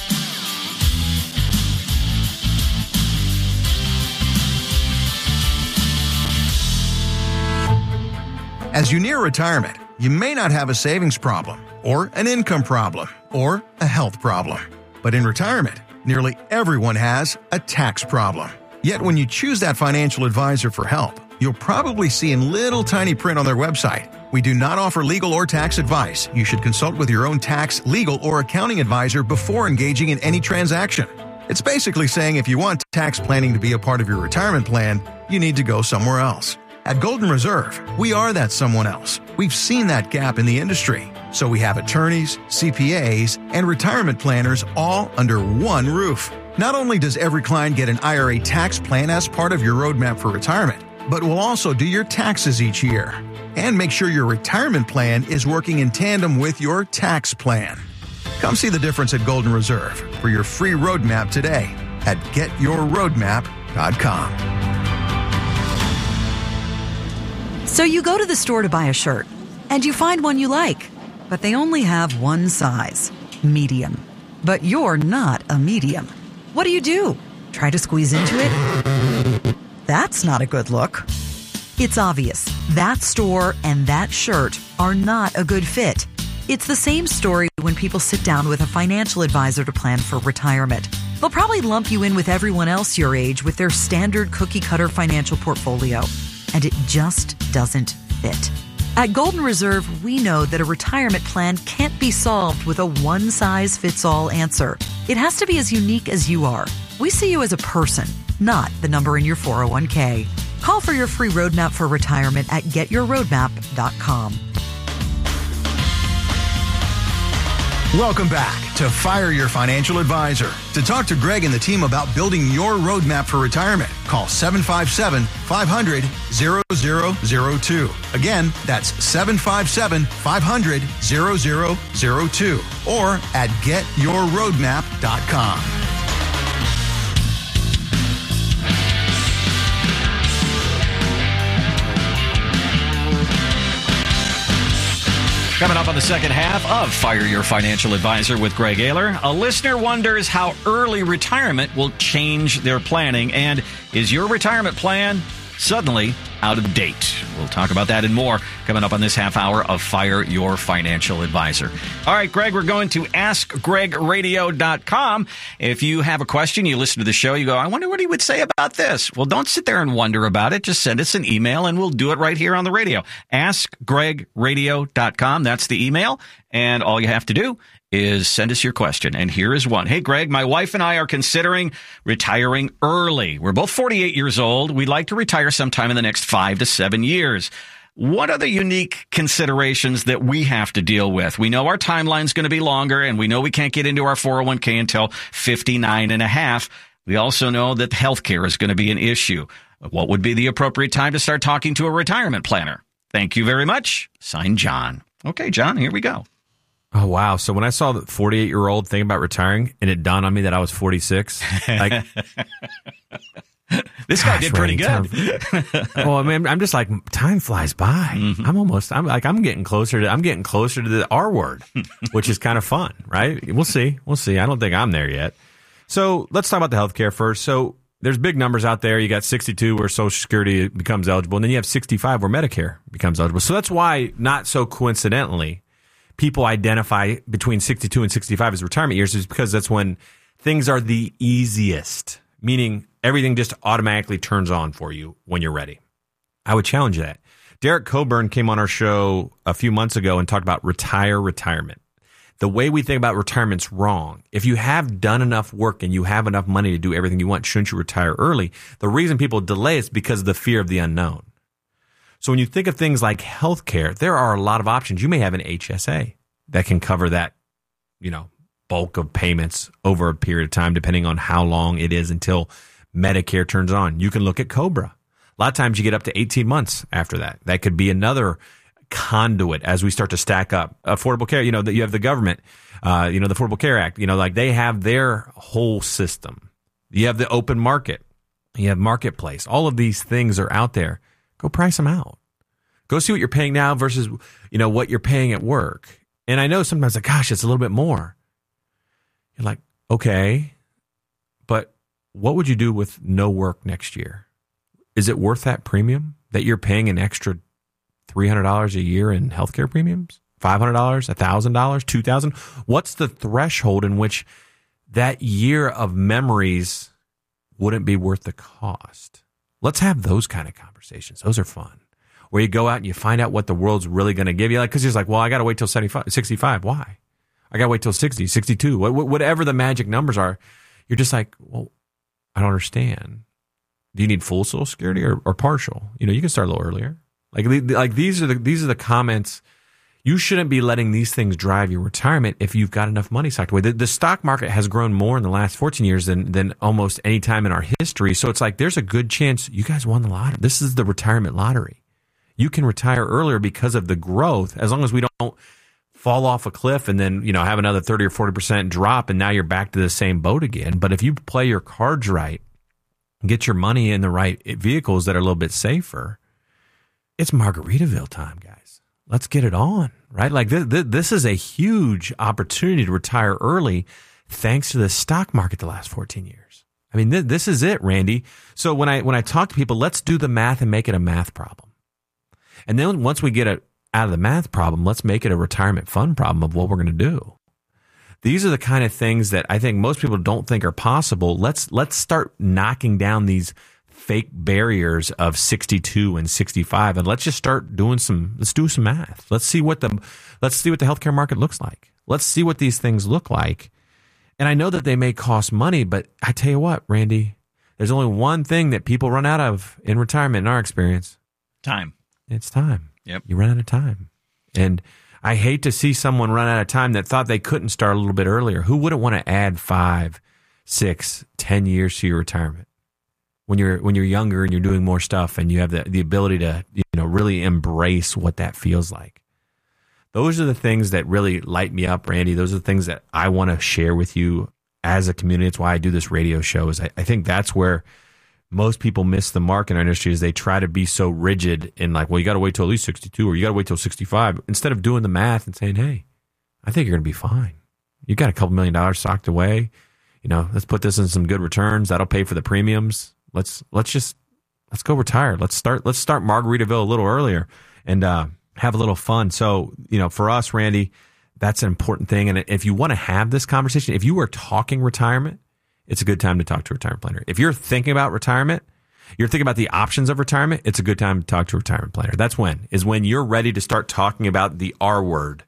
As you near retirement, you may not have a savings problem, or an income problem, or a health problem. But in retirement, nearly everyone has a tax problem. Yet when you choose that financial advisor for help, you'll probably see in little tiny print on their website, "We do not offer legal or tax advice. You should consult with your own tax, legal, or accounting advisor before engaging in any transaction." It's basically saying if you want tax planning to be a part of your retirement plan, you need to go somewhere else. At Golden Reserve, we are that someone else. We've seen that gap in the industry, so we have attorneys, C P As, and retirement planners all under one roof. Not only does every client get an I R A tax plan as part of your roadmap for retirement, but we'll also do your taxes each year and make sure your retirement plan is working in tandem with your tax plan. Come see the difference at Golden Reserve for your free roadmap today at get your roadmap dot com. So you go to the store to buy a shirt, and you find one you like, but they only have one size, medium. But you're not a medium. What do you do? Try to squeeze into it? That's not a good look. It's obvious. That store and that shirt are not a good fit. It's the same story when people sit down with a financial advisor to plan for retirement. They'll probably lump you in with everyone else your age with their standard cookie-cutter financial portfolio. And it just doesn't fit. At Golden Reserve, we know that a retirement plan can't be solved with a one-size-fits-all answer. It has to be as unique as you are. We see you as a person, not the number in your four oh one k. Call for your free roadmap for retirement at get your roadmap dot com. Welcome back to Fire Your Financial Advisor. To talk to Greg and the team about building your roadmap for retirement, call seven five seven, five hundred, zero zero zero two. Again, that's seven five seven, five hundred, zero zero zero two or at get your roadmap dot com. Coming up on the second half of Fire Your Financial Advisor with Greg Ayler, a listener wonders how early retirement will change their planning, and is your retirement plan suddenly out of date? We'll talk about that and more coming up on this half hour of Fire Your Financial Advisor. All right, Greg, we're going to ask greg radio dot com. If you have a question, you listen to the show, you go, I wonder what he would say about this. Well, don't sit there and wonder about it. Just send us an email and we'll do it right here on the radio. ask greg radio dot com. That's the email. And all you have to do is send us your question. And here is one. Hey, Greg, my wife and I are considering retiring early. We're both forty-eight years old. We'd like to retire sometime in the next five to seven years. What are the unique considerations that we have to deal with? We know our timeline's going to be longer, and we know we can't get into our four oh one k until fifty-nine and a half. We also know that healthcare is going to be an issue. What would be the appropriate time to start talking to a retirement planner? Thank you very much. Signed, John. Okay, John, here we go. Oh, wow. So when I saw the forty-eight-year-old thinking about retiring, and it dawned on me that I was forty-six, like, this guy gosh, did pretty Randy, good. Time, well, I mean, I'm just like, time flies by. Mm-hmm. I'm almost, I'm like, I'm getting closer to, I'm getting closer to the R word, which is kind of fun, right? We'll see. We'll see. I don't think I'm there yet. So let's talk about the healthcare first. So there's big numbers out there. You got sixty-two where Social Security becomes eligible, and then you have sixty-five where Medicare becomes eligible. So that's why, not so coincidentally, people identify between sixty-two and sixty-five as retirement years, is because that's when things are the easiest, meaning everything just automatically turns on for you when you're ready. I would challenge that. Derek Coburn came on our show a few months ago and talked about retire retirement. the way we think about retirement's wrong. If you have done enough work and you have enough money to do everything you want, shouldn't you retire early? The reason people delay is because of the fear of the unknown. So when you think of things like healthcare, there are a lot of options. You may have an H S A that can cover that, you know, bulk of payments over a period of time, depending on how long it is until Medicare turns on. You can look at COBRA. A lot of times you get up to eighteen months after that. That could be another conduit as we start to stack up. Affordable care, you know, that you have the government, uh, you know, the Affordable Care Act, you know, like they have their whole system. You have the open market. You have marketplace. All of these things are out there. Go price them out. Go see what you're paying now versus, you know, what you're paying at work. And I know sometimes like, gosh, it's a little bit more. You're like, okay, but what would you do with no work next year? Is it worth that premium that you're paying an extra three hundred dollars a year in healthcare premiums? five hundred dollars, one thousand dollars, two thousand dollars? What's the threshold in which that year of memories wouldn't be worth the cost? Let's have those kind of conversations. Those are fun. Where you go out and you find out what the world's really going to give you. Like, because you're like, well, I got to wait till seventy-five, sixty-five. Why? I got to wait till sixty, sixty-two. Whatever the magic numbers are, you're just like, well, I don't understand. Do you need full Social Security or, or partial? You know, you can start a little earlier. Like, like these are the these are the comments. You shouldn't be letting these things drive your retirement if you've got enough money socked away. The, the stock market has grown more in the last fourteen years than than almost any time in our history. So it's like there's a good chance you guys won the lottery. This is the retirement lottery. You can retire earlier because of the growth, as long as we don't fall off a cliff and then, you know, have another thirty or forty percent drop and now you're back to the same boat again. But if you play your cards right, get your money in the right vehicles that are a little bit safer, it's Margaritaville time, guys. Let's get it on, right? Like this, this is a huge opportunity to retire early thanks to the stock market the last fourteen years. I mean, th- this is it, Randy. So when I when I talk to people, let's do the math and make it a math problem. And then once we get it out of the math problem, let's make it a retirement fund problem of what we're going to do. These are the kind of things that I think most people don't think are possible. Let's let's start knocking down these fake barriers of sixty-two and sixty-five, and let's just start doing some. Let's do some math. Let's see what the let's see what the healthcare market looks like. Let's see what these things look like. And I know that they may cost money, but I tell you what, Randy, there's only one thing that people run out of in retirement, in our experience. Time. It's time. Yep. You run out of time. And I hate to see someone run out of time that thought they couldn't start a little bit earlier. Who wouldn't want to add five, six, ten years to your retirement when you're when you're younger and you're doing more stuff and you have the, the ability to, you know, really embrace what that feels like? Those are the things that really light me up, Randy. Those are the things that I want to share with you as a community. It's why I do this radio show. Is I, I think that's where most people miss the mark in our industry, is they try to be so rigid and like, well, you got to wait till at least sixty-two or you got to wait till sixty-five, instead of doing the math and saying, hey, I think you're going to be fine. You got a couple million dollars socked away. You know, let's put this in some good returns. That'll pay for the premiums. Let's let's just let's go retire. Let's start let's start Margaritaville a little earlier and uh, have a little fun. So, you know, for us, Randy, that's an important thing. And if you want to have this conversation, if you are talking retirement, it's a good time to talk to a retirement planner. If you're thinking about retirement, you're thinking about the options of retirement, it's a good time to talk to a retirement planner. That's when, is when you're ready to start talking about the R word.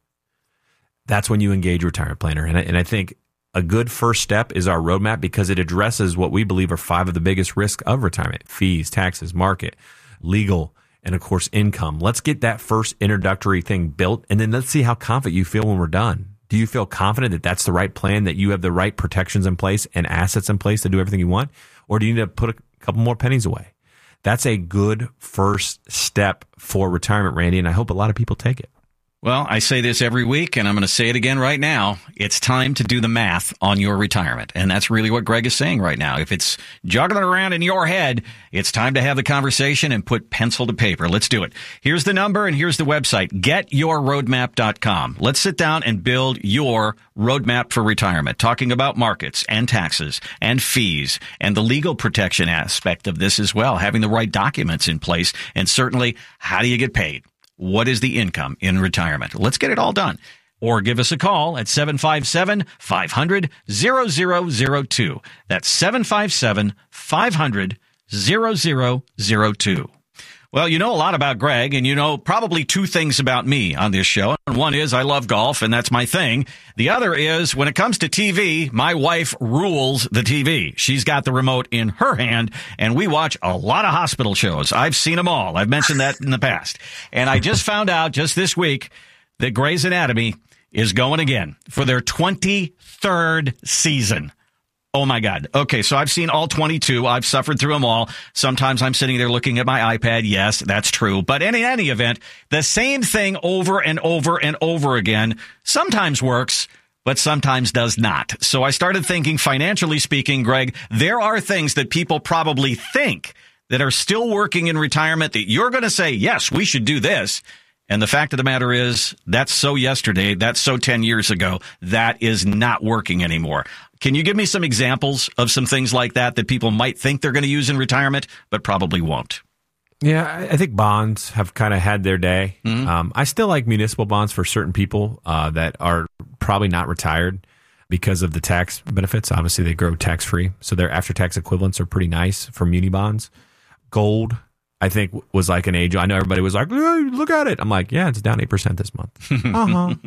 That's when you engage a retirement planner. And I, and I think a good first step is our roadmap, because it addresses what we believe are five of the biggest risks of retirement: fees, taxes, market, legal, and of course, income. Let's get that first introductory thing built, and then let's see how confident you feel when we're done. Do you feel confident that that's the right plan, that you have the right protections in place and assets in place to do everything you want? Or do you need to put a couple more pennies away? That's a good first step for retirement, Randy, and I hope a lot of people take it. Well, I say this every week, and I'm going to say it again right now. It's time to do the math on your retirement. And that's really what Greg is saying right now. If it's juggling around in your head, it's time to have the conversation and put pencil to paper. Let's do it. Here's the number and here's the website, get your roadmap dot com. Let's sit down and build your roadmap for retirement, talking about markets and taxes and fees and the legal protection aspect of this as well, having the right documents in place, and certainly, how do you get paid? What is the income in retirement? Let's get it all done. Or give us a call at seven five seven, five hundred, zero zero zero two. That's seven five seven, five hundred, zero zero zero two. Well, you know a lot about Greg, and you know probably two things about me on this show. And one is I love golf, and that's my thing. The other is when it comes to T V, my wife rules the T V. She's got the remote in her hand, and we watch a lot of hospital shows. I've seen them all. I've mentioned that in the past. And I just found out just this week that Grey's Anatomy is going again for their twenty-third season. Oh, my God. Okay, so I've seen all twenty-two. I've suffered through them all. Sometimes I'm sitting there looking at my iPad. Yes, that's true. But in any event, the same thing over and over and over again sometimes works, but sometimes does not. So I started thinking, financially speaking, Greg, there are things that people probably think that are still working in retirement that you're going to say, yes, we should do this. And the fact of the matter is, that's so yesterday, that's so ten years ago, that is not working anymore. Can you give me some examples of some things like that that people might think they're going to use in retirement, but probably won't? Yeah, I think bonds have kind of had their day. Mm-hmm. Um, I still like municipal bonds for certain people uh, that are probably not retired because of the tax benefits. Obviously, they grow tax-free, so their after-tax equivalents are pretty nice for muni bonds. Gold, I think, was like an age. I know everybody was like, hey, look at it. I'm like, yeah, it's down eight percent this month. uh-huh.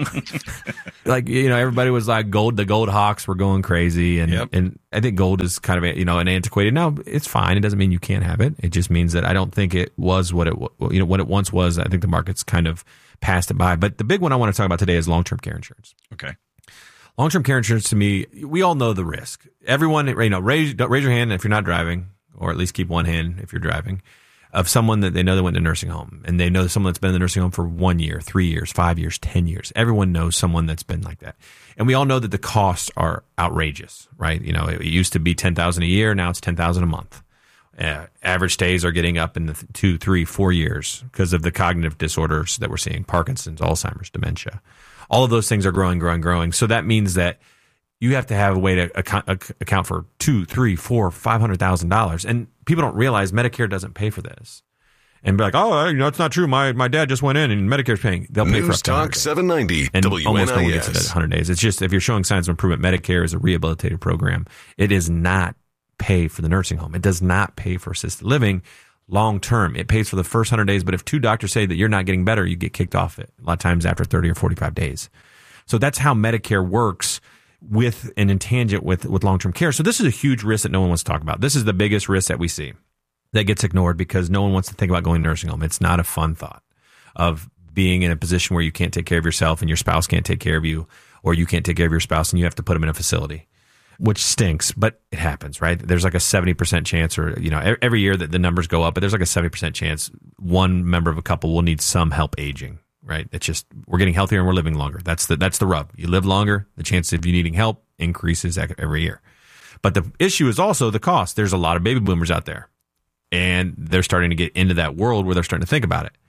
Like, you know, everybody was like, gold, the gold hawks were going crazy. And, yep. and I think gold is kind of, a, you know, an antiquated. No, it's fine. It doesn't mean you can't have it. It just means that I don't think it was what it, you know, what it once was. I think the market's kind of passed it by. But the big one I want to talk about today is long-term care insurance. Okay. Long-term care insurance, to me, we all know the risk. Everyone, you know, raise, raise your hand if you're not driving, or at least keep one hand if you're driving, of someone that they know that went to nursing home, and they know someone that's been in the nursing home for one year, three years, five years, ten years. Everyone knows someone that's been like that. And we all know that the costs are outrageous, right? You know, it used to be ten thousand dollars a year. Now it's ten thousand dollars a month. Uh, average stays are getting up in the two, three, four years because of the cognitive disorders that we're seeing, Parkinson's, Alzheimer's, dementia. All of those things are growing, growing, growing. So that means that you have to have a way to account, account for two, three, four, five hundred thousand dollars, and people don't realize Medicare doesn't pay for this. And be like, oh, that's not true. My my dad just went in and Medicare's paying. They'll pay News for up to Talk seven ninety and W N I S. Almost no one gets it at one hundred days. It's just if you're showing signs of improvement, Medicare is a rehabilitative program. It does not pay for the nursing home. It does not pay for assisted living long term. It pays for the first one hundred days, but if two doctors say that you're not getting better, you get kicked off it a lot of times after thirty or forty-five days. So that's how Medicare works with an in tangent with, with long-term care. So this is a huge risk that no one wants to talk about. This is the biggest risk that we see that gets ignored because no one wants to think about going to nursing home. It's not a fun thought of being in a position where you can't take care of yourself and your spouse can't take care of you, or you can't take care of your spouse and you have to put them in a facility, which stinks, but it happens, right? There's like a seventy percent chance, or, you know, every year that the numbers go up, but there's like a seventy percent chance one member of a couple will need some help aging. Right. It's just, we're getting healthier and we're living longer. That's the, that's the rub. You live longer, the chance of you needing help increases every year. But the issue is also the cost. There's a lot of baby boomers out there, and they're starting to get into that world where they're starting to think about it.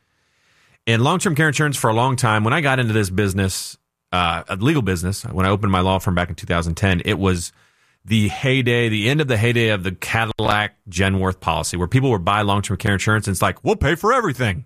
And long-term care insurance for a long time, when I got into this business, uh, a legal business, when I opened my law firm back in two thousand ten, it was the heyday, the end of the heyday of the Cadillac Genworth policy, where people would buy long-term care insurance and it's like, we'll pay for everything.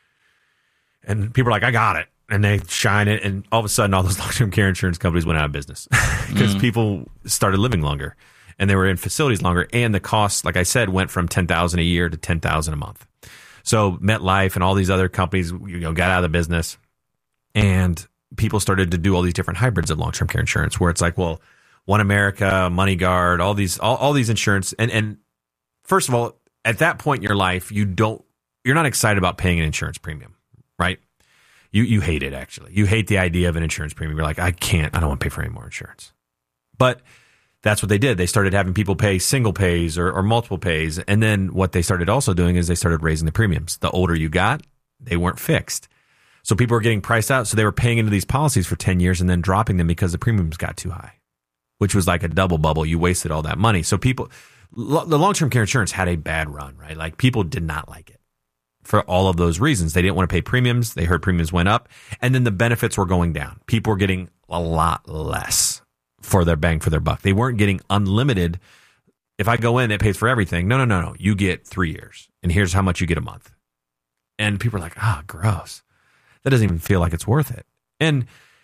And people are like, I got it. And they shine it. And all of a sudden, all those long-term care insurance companies went out of business because mm. people started living longer and they were in facilities longer. And the costs, like I said, went from ten thousand dollars a year to ten thousand dollars a month. So MetLife and all these other companies, you know, got out of the business, and people started to do all these different hybrids of long-term care insurance where it's like, well, One America, MoneyGuard, all these, all, all these insurance. And, and first of all, at that point in your life, you don't, you're not excited about paying an insurance premium. Right? You you hate it, actually. You hate the idea of an insurance premium. You're like, I can't, I don't want to pay for any more insurance. But that's what they did. They started having people pay single pays or, or multiple pays. And then what they started also doing is they started raising the premiums. The older you got, they weren't fixed. So people were getting priced out. So they were paying into these policies for ten years and then dropping them because the premiums got too high, which was like a double bubble. You wasted all that money. So people, the long-term care insurance had a bad run, right? Like people did not like it. For all of those reasons. They didn't want to pay premiums. They heard premiums went up. And then the benefits were going down. People were getting a lot less for their bang for their buck. They weren't getting unlimited. If I go in, it pays for everything. No, no, no, no. You get three years. And here's how much you get a month. And people are like, ah, oh, gross. That doesn't even feel like it's worth it. And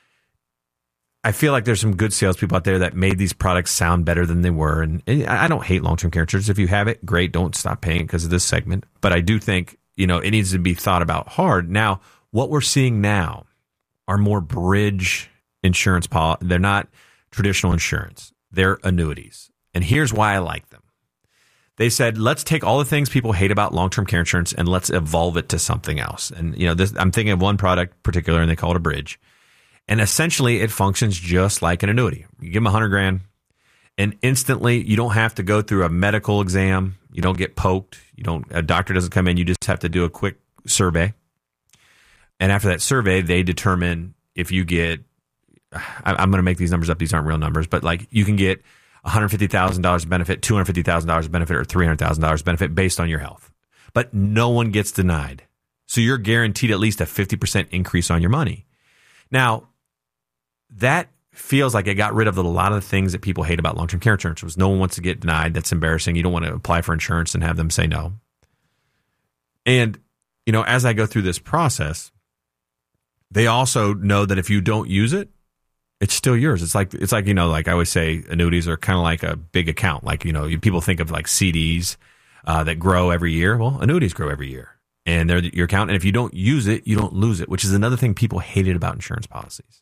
I feel like there's some good salespeople out there that made these products sound better than they were. And I don't hate long-term care insurance. If you have it, great. Don't stop paying because of this segment. But I do think you know, it needs to be thought about hard. Now, what we're seeing now are more bridge insurance policies. They're not traditional insurance. They're annuities. And here's why I like them. They said, let's take all the things people hate about long-term care insurance and let's evolve it to something else. And, you know, this, I'm thinking of one product particular, and they call it a bridge. And essentially, it functions just like an annuity. You give them a hundred grand, and instantly, you don't have to go through a medical exam. You don't get poked. You don't. A doctor doesn't come in. You just have to do a quick survey. And after that survey, they determine if you get. I, I'm going to make these numbers up. These aren't real numbers, but like you can get one hundred fifty thousand dollars benefit, two hundred fifty thousand dollars benefit, or three hundred thousand dollars benefit based on your health. But no one gets denied. So you're guaranteed at least a fifty percent increase on your money. Now, that feels like it got rid of a lot of the things that people hate about long-term care insurance. Was no one wants to get denied. That's embarrassing. You don't want to apply for insurance and have them say no. And, you know, as I go through this process, they also know that if you don't use it, it's still yours. It's like, it's like, you know, like I always say, annuities are kind of like a big account. Like, you know, you, people think of like C Ds uh, that grow every year. Well, annuities grow every year, and they're your account. And if you don't use it, you don't lose it, which is another thing people hated about insurance policies.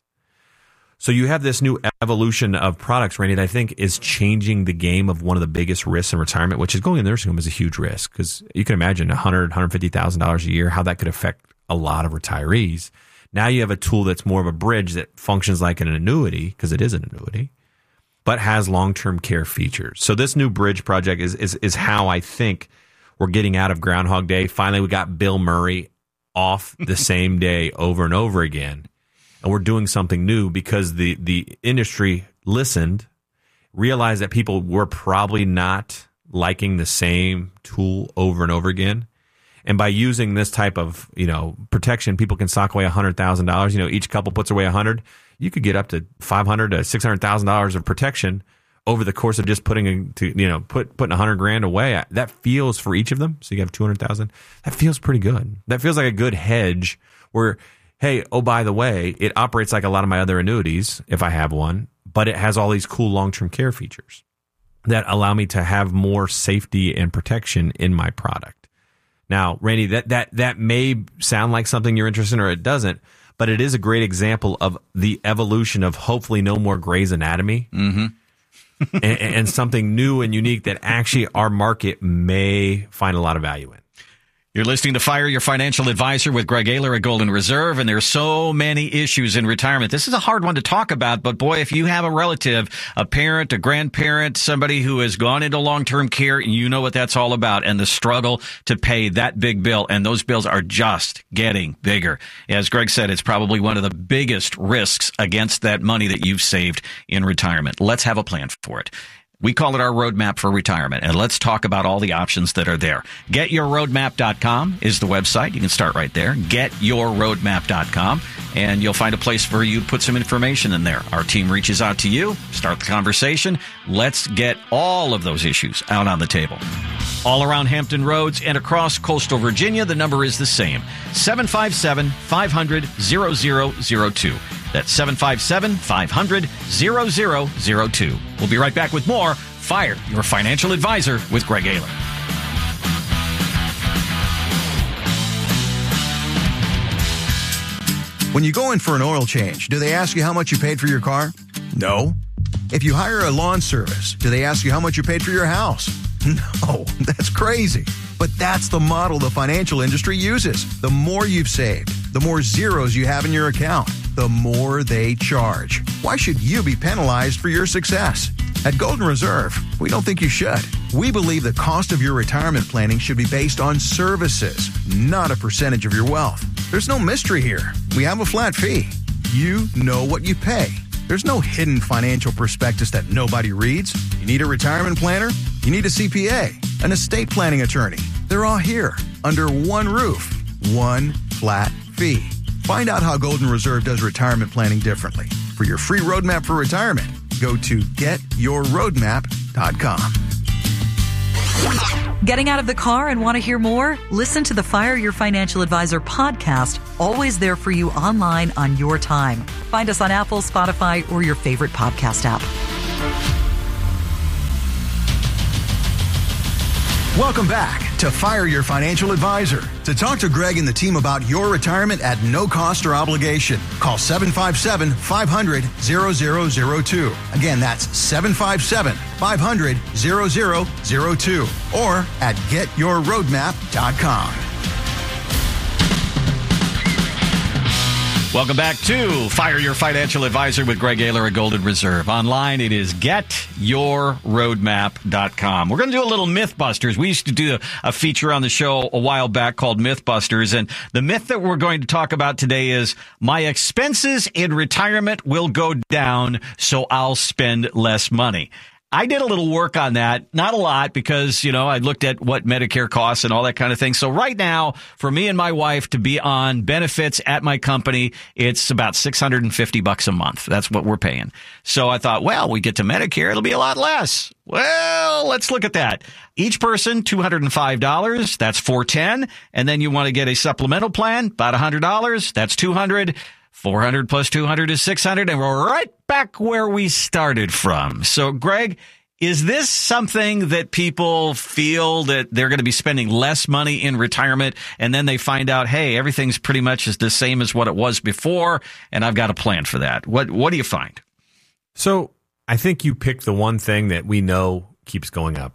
So you have this new evolution of products, Randy, that I think is changing the game of one of the biggest risks in retirement, which is going in the nursing home is a huge risk, because you can imagine one hundred thousand dollars, one hundred fifty thousand dollars a year, how that could affect a lot of retirees. Now you have a tool that's more of a bridge that functions like an annuity, because it is an annuity, but has long-term care features. So this new bridge project is, is, is how I think we're getting out of Groundhog Day. Finally, we got Bill Murray off the same day over and over again. And we're doing something new because the, the industry listened, realized that people were probably not liking the same tool over and over again. And by using this type of, you know, protection, people can sock away one hundred thousand dollars. You know, each couple puts away one hundred thousand dollars. You could get up to five hundred thousand dollars to six hundred thousand dollars of protection over the course of just putting, a, to, you know, put putting one hundred grand away. That feels for each of them. So you have two hundred thousand dollars. That feels pretty good. That feels like a good hedge where, hey, oh, by the way, it operates like a lot of my other annuities, if I have one, but it has all these cool long-term care features that allow me to have more safety and protection in my product. Now, Randy, that, that, that may sound like something you're interested in, or it doesn't, but it is a great example of the evolution of hopefully no more Grey's Anatomy. Mm-hmm. and, and something new and unique that actually our market may find a lot of value in. You're listening to Fire Your Financial Advisor with Greg Ayler at Golden Reserve, and there's so many issues in retirement. This is a hard one to talk about, but boy, if you have a relative, a parent, a grandparent, somebody who has gone into long-term care, you know what that's all about, and the struggle to pay that big bill, and those bills are just getting bigger. As Greg said, it's probably one of the biggest risks against that money that you've saved in retirement. Let's have a plan for it. We call it our roadmap for retirement, and let's talk about all the options that are there. get your roadmap dot com is the website. You can start right there, get your roadmap dot com, and you'll find a place for you to put some information in there. Our team reaches out to you, start the conversation. Let's get all of those issues out on the table. All around Hampton Roads and across coastal Virginia, the number is the same, seven five seven, five hundred, zero zero zero two. That's seven five seven, five hundred, zero zero zero two. We'll be right back with more Fire Your Financial Advisor with Greg Ayler. When you go in for an oil change, do they ask you how much you paid for your car? No. If you hire a lawn service, do they ask you how much you paid for your house? No, that's crazy. But that's the model the financial industry uses. The more you've saved, the more zeros you have in your account, the more they charge. Why should you be penalized for your success? At Golden Reserve, we don't think you should. We believe the cost of your retirement planning should be based on services, not a percentage of your wealth. There's no mystery here. We have a flat fee. You know what you pay. There's no hidden financial prospectus that nobody reads. You need a retirement planner? You need a C P A, an estate planning attorney. They're all here under one roof, one flat fee. Find out how Golden Reserve does retirement planning differently. For your free roadmap for retirement, go to get your roadmap dot com. Getting out of the car and want to hear more? Listen to the Fire Your Financial Advisor podcast, always there for you online on your time. Find us on Apple, Spotify, or your favorite podcast app. Welcome back to Fire Your Financial Advisor. To talk to Greg and the team about your retirement at no cost or obligation, call seven five seven, five hundred, zero zero zero two. Again, that's seven five seven, five hundred, zero zero zero two or at get your roadmap dot com. Welcome back to Fire Your Financial Advisor with Greg Ayler at Golden Reserve. Online, it is get your roadmap dot com. We're going to do a little Mythbusters. We used to do a, a feature on the show a while back called Mythbusters, and the myth that we're going to talk about today is my expenses in retirement will go down, so I'll spend less money. I did a little work on that, not a lot, because, you know, I looked at what Medicare costs and all that kind of thing. So right now, for me and my wife to be on benefits at my company, it's about six hundred fifty bucks a month. That's what we're paying. So I thought, well, we get to Medicare, it'll be a lot less. Well, let's look at that. Each person, two hundred five dollars. That's four hundred ten dollars. And then you want to get a supplemental plan, about one hundred dollars. That's two hundred dollars. four hundred plus two hundred is six hundred, and we're right back where we started from. So, Greg, is this something that people feel that they're going to be spending less money in retirement, and then they find out, hey, everything's pretty much the same as what it was before, and I've got a plan for that? What What do you find? So I think you picked the one thing that we know keeps going up.